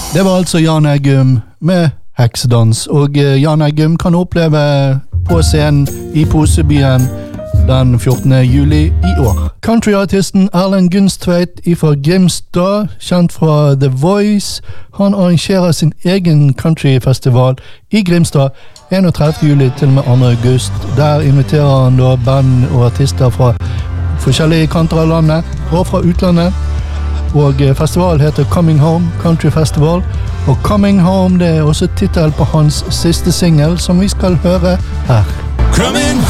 Det var altså Jan Eggum med Heksedans, og Jan Eggum kan oppleve på scenen i Posebyen den 14. juli i år. Countryartisten Erlend Gunstveit fra Grimstad, kjent fra The Voice, han arrangerer sin egen countryfestival i Grimstad 31. juli til og med 2. august. Der inviterer han da band og artister fra forskjellige kanter av landet og fra utlandet. Og festivalen heter Coming Home Country Festival, og Coming Home det er også titel på hans siste single som vi skal høre her.